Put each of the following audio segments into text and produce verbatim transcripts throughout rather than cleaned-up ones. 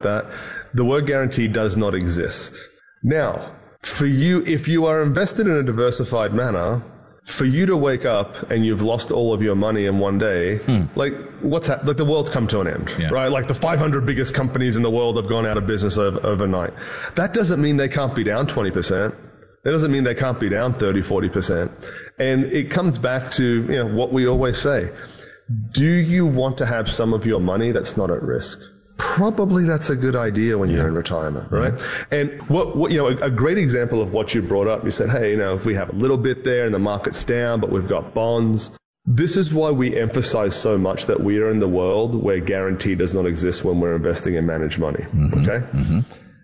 that. The word guarantee does not exist. Now, for you, if you are invested in a diversified manner, for you to wake up and you've lost all of your money in one day, hmm. like what's happened? Like the world's come to an end, yeah. right? Like the five hundred biggest companies in the world have gone out of business over, overnight. That doesn't mean they can't be down twenty percent. That doesn't mean they can't be down thirty, forty percent. And it comes back to, you know, what we always say. Do you want to have some of your money that's not at risk? Probably that's a good idea when yeah. you're in retirement, right? Yeah. And what, what, you know, a, a great example of what you brought up, you said, hey, you know, if we have a little bit there and the market's down, but we've got bonds. This is why we emphasize so much that we are in the world where guarantee does not exist when we're investing in managed money, mm-hmm. okay? Mm-hmm.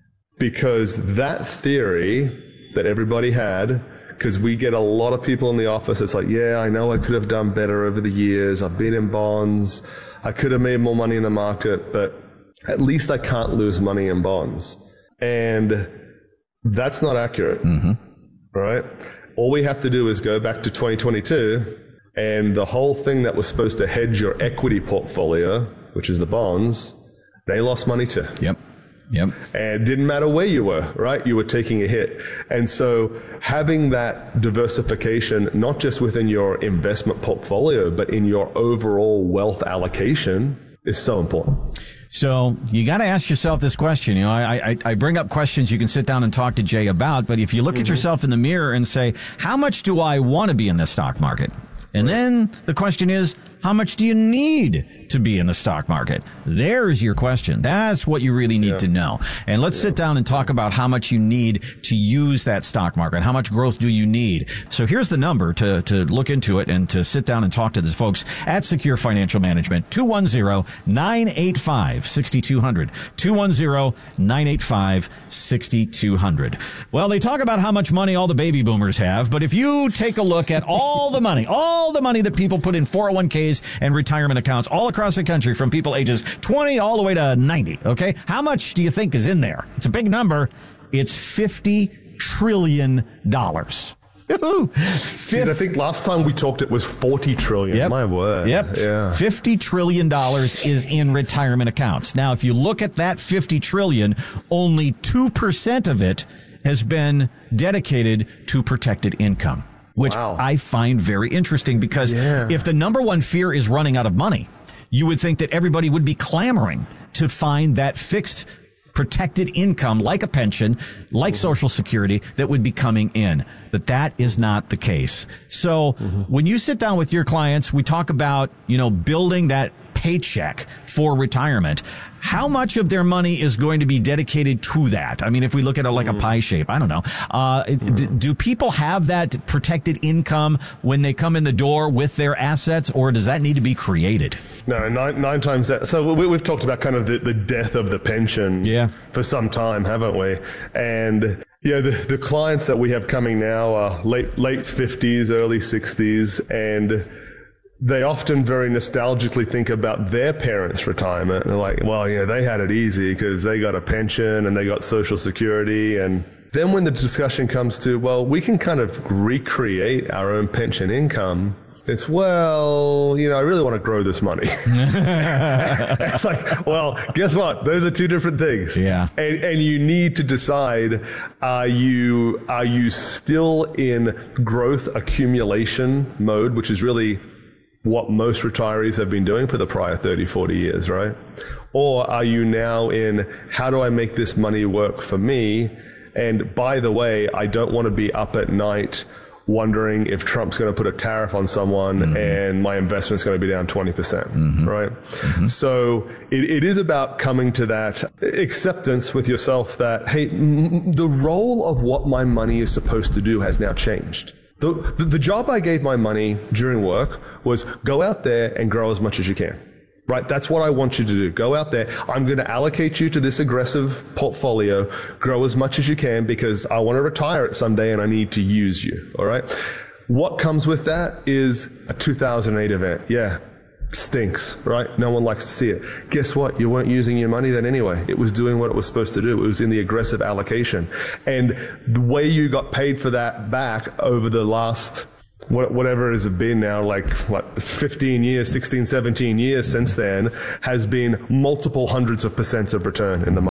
Because that theory that everybody had, because we get a lot of people in the office, it's like, yeah, I know I could have done better over the years. I've been in bonds. I could have made more money in the market, but at least I can't lose money in bonds. And that's not accurate, mm-hmm. right? All we have to do is go back to twenty twenty-two, and the whole thing that was supposed to hedge your equity portfolio, which is the bonds, they lost money too. Yep. Yep. And it didn't matter where you were, right? You were taking a hit. And so having that diversification, not just within your investment portfolio, but in your overall wealth allocation is so important. So you got to ask yourself this question. You know, I, I, I bring up questions you can sit down and talk to Jay about, but if you look mm-hmm. at yourself in the mirror and say, how much do I want to be in the stock market? And right. then the question is, how much do you need to be in the stock market? There's your question. That's what you really need yeah. to know. And let's yeah. sit down and talk about how much you need to use that stock market. How much growth do you need? So here's the number to, to look into it and to sit down and talk to the folks at Secure Financial Management. two one zero, nine eight five, six two zero zero. two one zero, nine eight five, six two zero zero. Well, they talk about how much money all the baby boomers have, but if you take a look at all the money, all the money that people put in four oh one k's and retirement accounts all across the country from people ages twenty all the way to ninety, okay? How much do you think is in there? It's a big number. It's fifty trillion dollars. Jeez, I think last time we talked it was forty trillion. Yep. My word. Yep. Yeah. fifty trillion dollars is in retirement accounts. Now, if you look at that fifty trillion dollars, only two percent of it has been dedicated to protected income, which wow. I find very interesting because yeah. if the number one fear is running out of money, you would think that everybody would be clamoring to find that fixed protected income like a pension, like mm-hmm. Social Security that would be coming in. But that is not the case. So mm-hmm. when you sit down with your clients, we talk about, you know, building that paycheck for retirement. How much of their money is going to be dedicated to that? I mean, if we look at it like mm-hmm. a pie shape, I don't know. Uh, mm-hmm. d- do people have that protected income when they come in the door with their assets, or does that need to be created? No, nine, nine times that. So we, we've talked about kind of the, the death of the pension yeah. for some time, haven't we? And yeah, the, the clients that we have coming now are late late fifties, early sixties, and they often very nostalgically think about their parents' retirement. And they're like, well, you know, they had it easy because they got a pension and they got Social Security. And then when the discussion comes to, well, we can kind of recreate our own pension income, it's, well, you know, I really want to grow this money. It's like, well, guess what? Those are two different things. Yeah. And, and you need to decide, are you, are you still in growth accumulation mode, which is really what most retirees have been doing for the prior thirty, forty years, right? Or are you now in, how do I make this money work for me? And by the way, I don't want to be up at night wondering if Trump's going to put a tariff on someone mm-hmm. and my investment's going to be down twenty percent, mm-hmm. right? Mm-hmm. So it, it is about coming to that acceptance with yourself that, hey, m- the role of what my money is supposed to do has now changed. The, the, the job I gave my money during work was go out there and grow as much as you can, right? That's what I want you to do. Go out there. I'm going to allocate you to this aggressive portfolio. Grow as much as you can because I want to retire it someday and I need to use you, all right? What comes with that is a two thousand eight event. Yeah, stinks, right? No one likes to see it. Guess what? You weren't using your money then anyway. It was doing what it was supposed to do. It was in the aggressive allocation. And the way you got paid for that back over the last, whatever it has been now, like what, fifteen years, sixteen, seventeen years since then, has been multiple hundreds of percents of return in the market.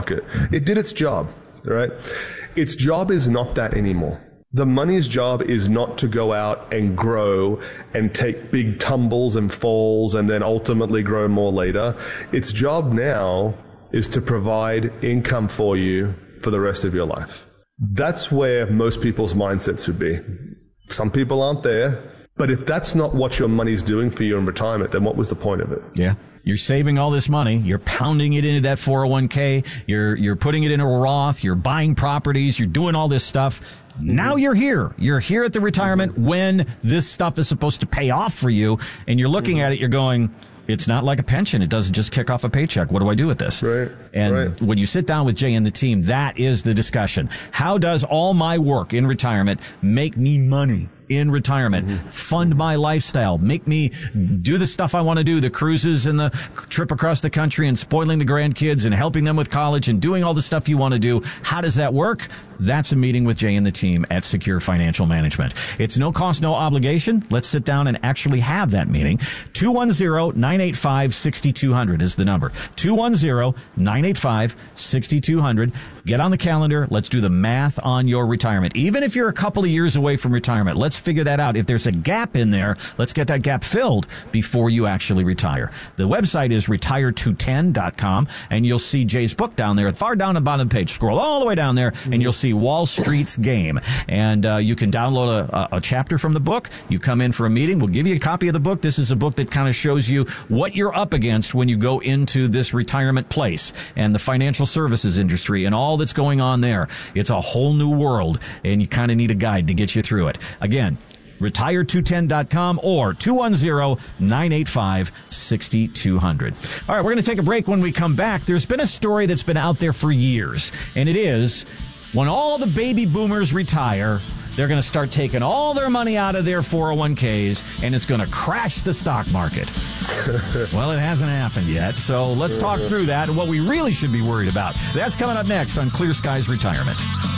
market. It did its job, right? Its job is not that anymore. The money's job is not to go out and grow and take big tumbles and falls and then ultimately grow more later. Its job now is to provide income for you for the rest of your life. That's where most people's mindsets should be. Some people aren't there, but if that's not what your money's doing for you in retirement, then what was the point of it? Yeah. You're saving all this money. You're pounding it into that four oh one k. You're, you're putting it into a Roth. You're buying properties. You're doing all this stuff. Now you're here. You're here at the retirement when this stuff is supposed to pay off for you. And you're looking at it. You're going, it's not like a pension. It doesn't just kick off a paycheck. What do I do with this? Right. And right. when you sit down with Jay and the team, that is the discussion. How does all my work in retirement make me money in retirement, mm-hmm. fund my lifestyle, make me do the stuff I want to do, the cruises and the trip across the country and spoiling the grandkids and helping them with college and doing all the stuff you want to do? How does that work? That's a meeting with Jay and the team at Secure Financial Management. It's no cost, no obligation. Let's sit down and actually have that meeting. two one zero, nine eight five, six two zero zero is the number. two one zero, nine eight five, six two zero zero. Get on the calendar. Let's do the math on your retirement. Even if you're a couple of years away from retirement, let's figure that out. If there's a gap in there, let's get that gap filled before you actually retire. The website is retire two ten dot com, and you'll see Jay's book down there. Far down the bottom of the page. Scroll all the way down there, and you'll see Wall Street's Game. And uh, you can download a, a chapter from the book. You come in for a meeting. We'll give you a copy of the book. This is a book that kind of shows you what you're up against when you go into this retirement place and the financial services industry and all that's going on there. It's a whole new world, and you kind of need a guide to get you through it. Again, retire two ten dot com or two one zero, nine eight five, six two zero zero. All right, we're going to take a break. When we come back, there's been a story that's been out there for years, and it is when all the baby boomers retire, they're going to start taking all their money out of their four oh one k's, and it's going to crash the stock market. Well, it hasn't happened yet, so let's talk through that and what we really should be worried about. That's coming up next on Clear Skies Retirement.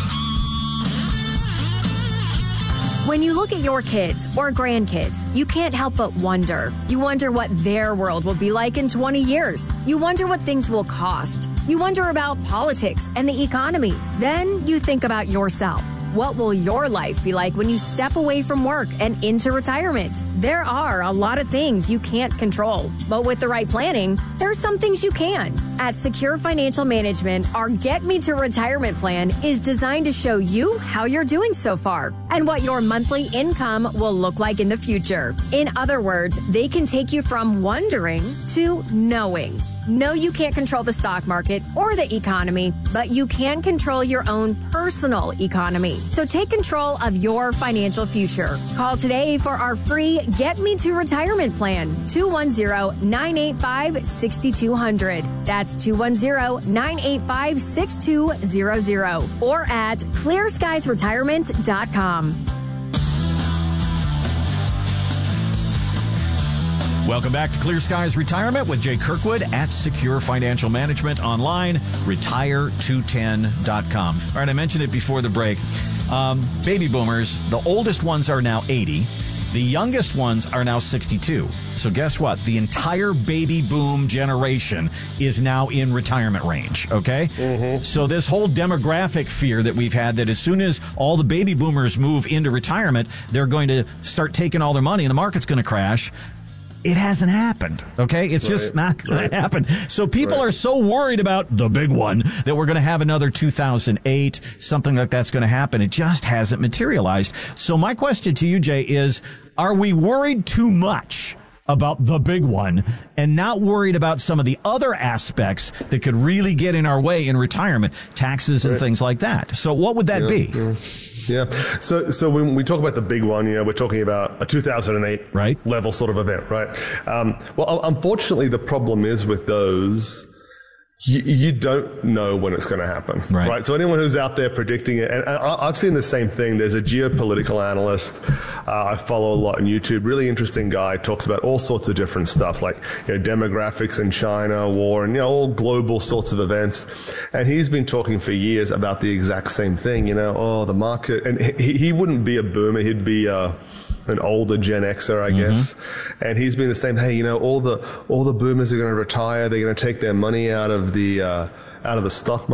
When you look at your kids or grandkids, you can't help but wonder. You wonder what their world will be like in twenty years. You wonder what things will cost. You wonder about politics and the economy. Then you think about yourself. What will your life be like when you step away from work and into retirement? There are a lot of things you can't control, but with the right planning, there are some things you can. At Secure Financial Management, our Get Me to Retirement plan is designed to show you how you're doing so far and what your monthly income will look like in the future. In other words, they can take you from wondering to knowing. No, you can't control the stock market or the economy, but you can control your own personal economy. So take control of your financial future. Call today for our free Get Me to Retirement plan, two one zero, nine eight five, six two zero zero. That's two one zero, nine eight five, six two zero zero or at clear skies retirement dot com. Welcome back to Clear Skies Retirement with Jay Kirkwood at Secure Financial Management, online, retire two ten dot com. All right, I mentioned it before the break. Um, baby boomers, the oldest ones are now eighty. The youngest ones are now sixty-two. So guess what? The entire baby boom generation is now in retirement range, okay? Mm-hmm. So this whole demographic fear that we've had, that as soon as all the baby boomers move into retirement, they're going to start taking all their money and the market's going to crash. It hasn't happened, okay? It's right. just not going right. to happen. So people right. are so worried about the big one that we're going to have another two thousand eight, something like that's going to happen. It just hasn't materialized. So my question to you, Jay, is, are we worried too much about the big one and not worried about some of the other aspects that could really get in our way in retirement, taxes and right. things like that? So what would that yeah, be? Yeah. Yeah. So, so when we talk about the big one, you know, we're talking about a two thousand eight right. level sort of event, right? Um, well, unfortunately, the problem is with those, you, you don't know when it's going to happen, right. right? So anyone who's out there predicting it, and I, I've seen the same thing. There's a geopolitical analyst uh, I follow a lot on YouTube, really interesting guy, talks about all sorts of different stuff, like, you know, demographics in China, war, and, you know, all global sorts of events. And he's been talking for years about the exact same thing, you know, oh, the market, and he, he wouldn't be a boomer, he'd be uh, an older Gen Xer, I mm-hmm. guess. And he's been the same, hey, you know, all the all the boomers are going to retire, they're going to take their money out of the uh, out of the stock market.